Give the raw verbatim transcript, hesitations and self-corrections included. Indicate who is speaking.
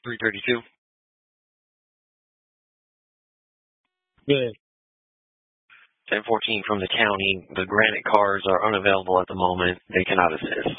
Speaker 1: three thirty-two.
Speaker 2: Good.
Speaker 1: ten fourteen from the county. The Granite cars are unavailable at the moment. They cannot assist.